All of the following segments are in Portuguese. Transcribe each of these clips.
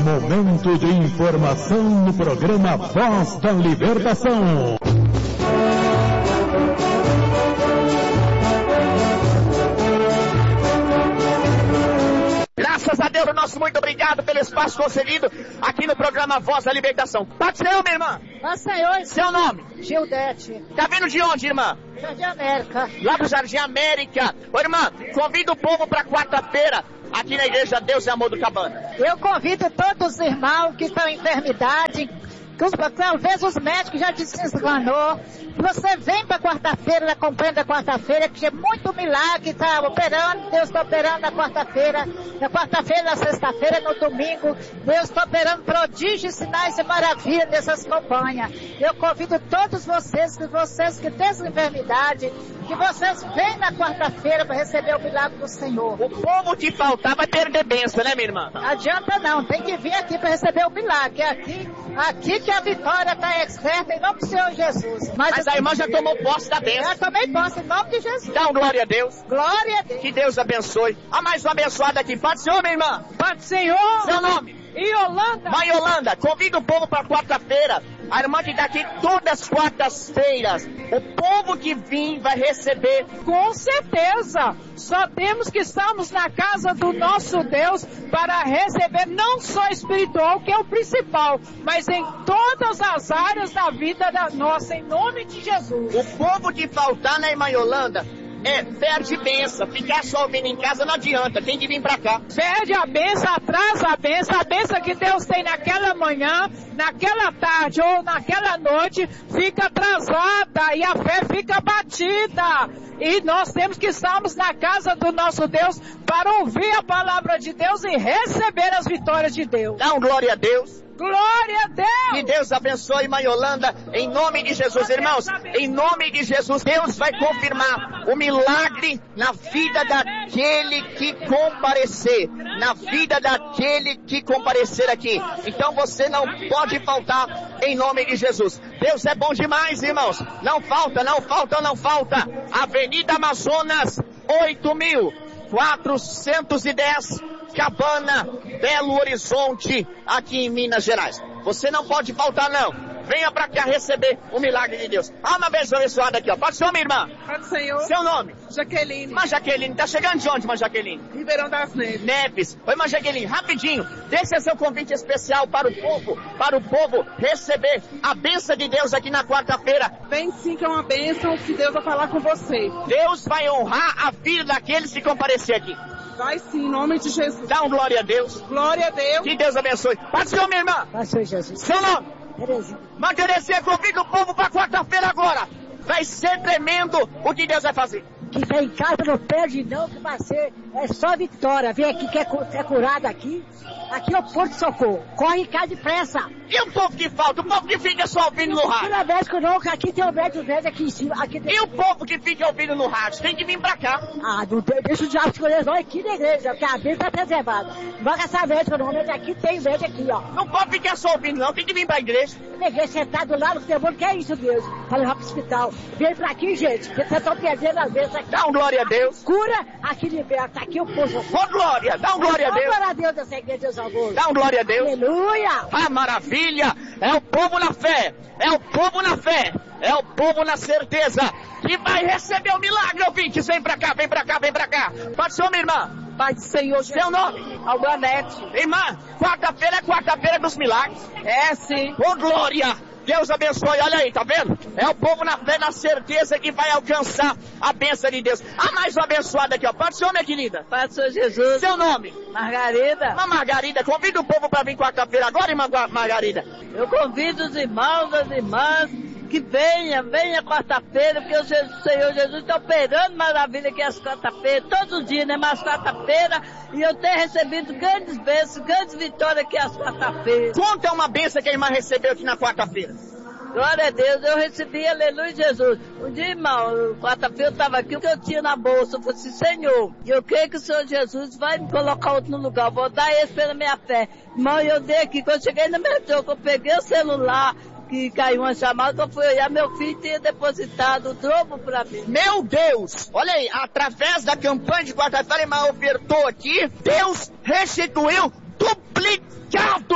Momento de informação no programa Voz da Libertação. Graças a Deus, nosso muito obrigado pelo espaço concedido aqui no programa Voz da Libertação. Pode ser eu, minha irmã? Pode ser eu. Seu nome? Gildete. Tá vindo de onde, irmã? Jardim América. Lá do Jardim América. Ô, irmã, convida o povo para quarta-feira aqui na Igreja Deus e Amor do Cabana. Eu convido todos os irmãos que estão em enfermidade, talvez os médicos já te desenganou, que você vem para quarta-feira, acompanha da quarta-feira, que é muito milagre, está operando, Deus está operando na quarta-feira, na sexta-feira, no domingo, Deus está operando prodígios, sinais e maravilhas nessas campanhas. Eu convido todos vocês que têm essa enfermidade, que vocês venham na quarta-feira para receber o milagre do Senhor. O povo que faltar vai perder bênção, né, minha irmã? Adianta não, tem que vir aqui para receber o milagre, aqui que a vitória está certa em nome do Senhor Jesus. Mas a irmã já tomou posse da bênção. Já tomei posse em nome de Jesus. Dá glória a Deus. Glória a Deus. Que Deus abençoe. A mais uma abençoada aqui. Pode ser, minha irmã? Pode, Senhor. Seu nome? Yolanda. Mãe Yolanda, convida o povo para quarta-feira. A irmã que está aqui todas as quartas-feiras. O povo que vir vai receber. Com certeza. Só temos que estarmos na casa do nosso Deus para receber não só espiritual, que é o principal, mas em todas as áreas da vida da nossa, em nome de Jesus. O povo que faltar, né, irmã Yolanda? Perde bênção. Ficar só ouvindo em casa não adianta, tem que vir pra cá. Perde a bênção, atrasa a bênção que Deus tem naquela manhã, naquela tarde ou naquela noite, fica atrasada e a fé fica batida. E nós temos que estarmos na casa do nosso Deus para ouvir a palavra de Deus e receber as vitórias de Deus. Dá glória a Deus. Glória a Deus! Que Deus abençoe, mãe Yolanda, em nome de Jesus. Irmãos, em nome de Jesus, Deus vai confirmar o milagre na vida daquele que comparecer. Na vida daquele que comparecer aqui. Então você não pode faltar, em nome de Jesus. Deus é bom demais, irmãos. Não falta, não falta, não falta. Avenida Amazonas, 8.410. Cabana, Belo Horizonte, aqui em Minas Gerais. Você não pode faltar, não. Venha pra cá receber o milagre de Deus. Uma vez abençoada aqui, ó. Pode ser, minha irmã? Pode, Senhor. Seu nome? Jaqueline. Irmã Jaqueline, tá chegando de onde, irmã Jaqueline? Ribeirão das Neves. Neves. Oi, irmã Jaqueline, rapidinho. Esse é seu convite especial para o povo receber a bênção de Deus aqui na quarta-feira. Vem sim, que é uma bênção que Deus vai falar com você. Deus vai honrar a vida daqueles que comparecer aqui. Vai sim, em nome de Jesus. Dá glória a Deus. Glória a Deus. Que Deus abençoe. Pode ser, minha irmã? Pode ser, Jesus. Seu nome? Terezinha. Mas Terezinha, convida o povo para quarta-feira agora. Vai ser tremendo o que Deus vai fazer. Que vem em casa não perde não, que vai ser, é só vitória. Vem aqui que é curado aqui. Aqui é o Porto de Socorro. Corre em casa depressa. E o povo que falta? O povo que fica só ouvindo no rádio? Não é médico não, que aqui tem o médico aqui em cima. Aqui tem... E o povo que fica ouvindo no rádio? Tem que vir pra cá. Ah, não deixa o diabo escolher nós aqui na igreja, porque a Bíblia tá preservada. Não vai gastar médico não, mas aqui tem médico aqui, ó. Não pode ficar só ouvindo não, tem que vir pra igreja. Na igreja sentado lá no demônio, que é isso mesmo? Pra levar pro hospital. Vem pra aqui, gente, porque vocês estão perdendo as vezes aqui. Dá glória a Deus. Cura, aqui liberta, aqui o povo. Ô glória, dá glória a Deus. Glória a Deus dessa igreja, Deus amor. Dá glória a Deus. Aleluia. Ah, maravilha. É o povo na fé. É o povo na fé. É o povo na certeza que vai receber o milagre, ouvintes. Vem pra cá, vem pra cá, vem pra cá. Pode ser, minha irmã? Pai do Senhor. Seu nome? Albanete. Irmã, quarta-feira é quarta-feira dos milagres. É, sim. Ô glória. Deus abençoe, olha aí, tá vendo? É o povo na fé, na certeza que vai alcançar a bênção de Deus. A mais uma abençoada aqui, ó. Pode ser, minha querida? Pai do Senhor Jesus. Seu nome? Margarida. Irmã Margarida, convida o povo para vir quarta-feira agora, irmã Margarida. Eu convido os irmãos, as irmãs, que venha quarta-feira, porque o Senhor Jesus está operando maravilha aqui às quarta-feiras, todos os dias, né? Mas quarta-feira, e eu tenho recebido grandes bênçãos, grandes vitórias aqui às quarta-feiras. Conta uma bênção que a irmã recebeu aqui na quarta-feira. Glória a Deus, eu recebi, aleluia, Jesus. Um dia, irmão, quarta-feira eu estava aqui, o que eu tinha na bolsa, eu falei assim, Senhor, eu creio que o Senhor Jesus vai me colocar outro no lugar, eu vou dar esse pela minha fé. Irmão, eu dei aqui, quando eu cheguei no metrô, eu peguei o celular, que caiu uma chamada, eu fui olhar, meu filho tinha depositado o trovo pra mim. Meu Deus! Olha aí, através da campanha de quarta-feira, a irmã ofertou aqui, Deus restituiu duplicado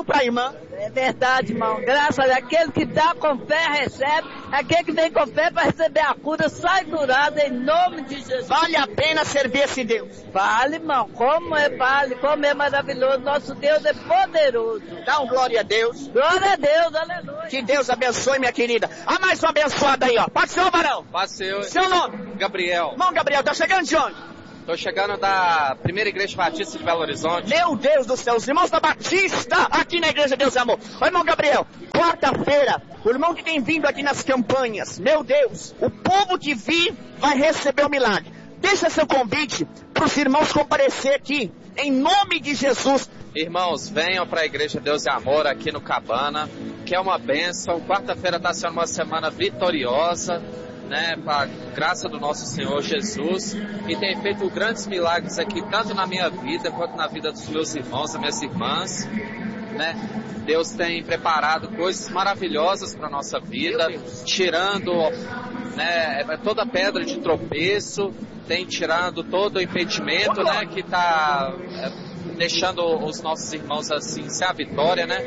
para a irmã. É verdade, irmão. Graças a Deus, aquele que dá com fé, recebe. Aquele que vem com fé para receber a cura, sai curado em nome de Jesus. Vale a pena servir esse Deus. Vale, irmão. Como é maravilhoso. Nosso Deus é poderoso. Dá um glória a Deus. Glória a Deus, aleluia. Que Deus abençoe, minha querida. Ah, mais uma abençoada aí, ó. Pode ser o varão. Pode ser. Seu nome? Gabriel. Irmão Gabriel, tá chegando de onde? Tô chegando da Primeira Igreja Batista de Belo Horizonte. Meu Deus do céu, os irmãos da Batista aqui na Igreja Deus e Amor. Ô, irmão Gabriel, quarta-feira, o irmão que tem vindo aqui nas campanhas, meu Deus, o povo que vir vai receber o milagre. Deixa seu convite para os irmãos comparecer aqui, em nome de Jesus. Irmãos, venham para a Igreja Deus e Amor aqui no Cabana, que é uma bênção. Quarta-feira está sendo uma semana vitoriosa, né, para a graça do nosso Senhor Jesus, e tem feito grandes milagres aqui, tanto na minha vida, quanto na vida dos meus irmãos, das minhas irmãs, né. Deus tem preparado coisas maravilhosas para a nossa vida, tirando, né, toda pedra de tropeço, tem tirado todo o impedimento, né, que está deixando os nossos irmãos assim, ser a vitória, né?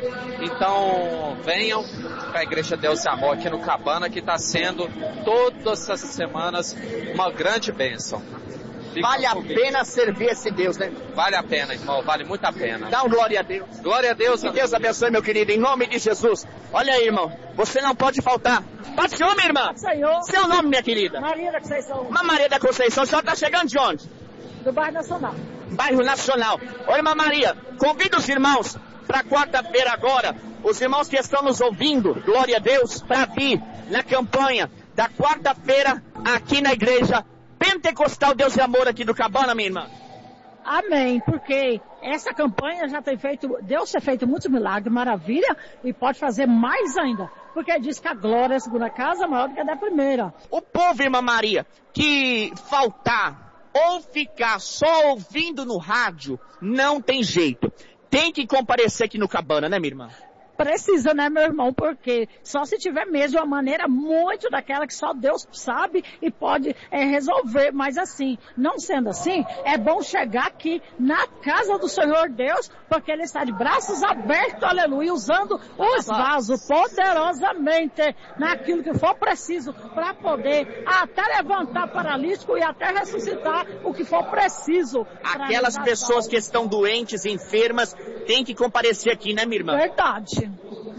Então, venham para a Igreja Deus e Amor aqui no Cabana, que está sendo todas essas semanas uma grande bênção. Vale a pena servir esse Deus, né? Vale a pena, irmão, vale muito a pena. Dá um glória a Deus. Glória a Deus. Que Deus abençoe, meu querido, em nome de Jesus. Olha aí, irmão, você não pode faltar. Pode ser, minha irmã? Senhor. Seu nome, minha querida? Maria da Conceição. Uma Maria da Conceição. A senhora está chegando de onde? Do bairro Nacional. Bairro Nacional. Oi, irmã Maria, convida os irmãos para quarta-feira agora, os irmãos que estão nos ouvindo, glória a Deus, para vir na campanha da quarta-feira aqui na Igreja Pentecostal Deus e Amor aqui do Cabana, minha irmã. Amém, porque essa campanha já tem feito, Deus tem feito muitos milagres, maravilha, e pode fazer mais ainda, porque diz que a glória é a segunda casa maior do que a da primeira. O povo, irmã Maria, que faltar ou ficar só ouvindo no rádio, não tem jeito. Tem que comparecer aqui no Cabana, né, minha irmã? Precisa, né, meu irmão? Porque só se tiver mesmo uma maneira muito daquela que só Deus sabe e pode resolver. Mas assim, não sendo assim, é bom chegar aqui na casa do Senhor Deus, porque Ele está de braços abertos, aleluia, usando os vasos poderosamente naquilo que for preciso para poder até levantar paralítico e até ressuscitar o que for preciso. Aquelas pessoas que estão doentes, enfermas, têm que comparecer aqui, né, minha irmã? Verdade.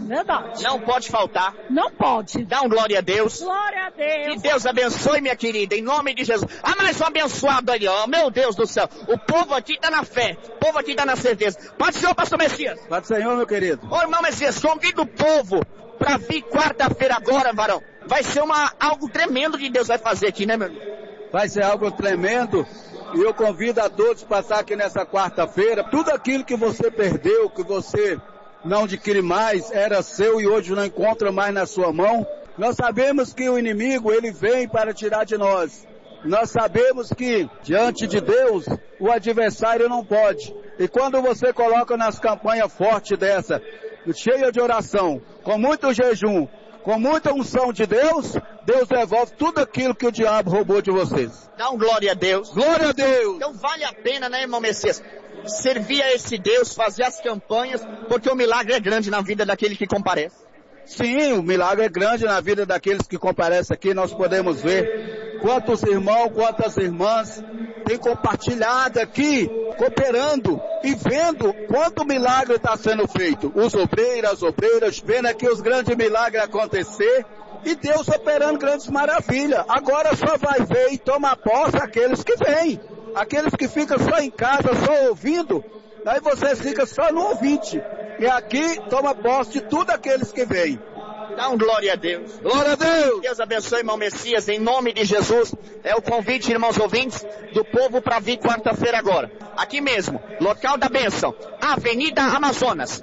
Não pode faltar. Não pode. Dá um glória a Deus. Glória a Deus. Que Deus abençoe, minha querida, em nome de Jesus. Ah, mais um abençoado ali, ó. Meu Deus do céu. O povo aqui tá na fé. O povo aqui tá na certeza. Pode ser, pastor Messias. Pode ser, meu querido. Ô, irmão Messias, convido o povo pra vir quarta-feira agora, varão. Vai ser algo tremendo que Deus vai fazer aqui, né, meu irmão? Vai ser algo tremendo. E eu convido a todos a passar aqui nessa quarta-feira. Tudo aquilo que você perdeu, que você não adquire mais, era seu e hoje não encontra mais na sua mão. Nós sabemos que o inimigo, ele vem para tirar de nós. Nós sabemos que, diante de Deus, o adversário não pode. E quando você coloca nas campanhas fortes dessa, cheia de oração, com muito jejum, com muita unção de Deus, Deus devolve tudo aquilo que o diabo roubou de vocês. Dá um glória a Deus. Glória a Deus. Então vale a pena, né, irmão Messias? Servir a esse Deus, fazer as campanhas, porque o milagre é grande na vida daquele que comparece. Sim, o milagre é grande na vida daqueles que comparecem aqui. Nós podemos ver quantos irmãos, quantas irmãs têm compartilhado aqui, cooperando e vendo quanto milagre está sendo feito. Os obreiros, as obreiras, vendo aqui os grandes milagres acontecer e Deus operando grandes maravilhas. Agora só vai ver e tomar posse aqueles que vêm. Aqueles que ficam só em casa, só ouvindo, aí você fica só no ouvinte. E aqui toma posse de tudo aqueles que vêm. Dá um glória a Deus. Glória a Deus. Deus abençoe, irmão Messias, em nome de Jesus. É o convite, irmãos ouvintes, do povo para vir quarta-feira agora. Aqui mesmo, local da bênção, Avenida Amazonas,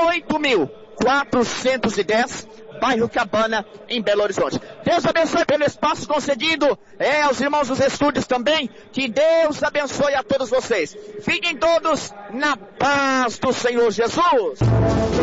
8.410, bairro Cabana, em Belo Horizonte. Deus abençoe pelo espaço concedido, aos irmãos dos estúdios também, que Deus abençoe a todos vocês. Fiquem todos na paz do Senhor Jesus.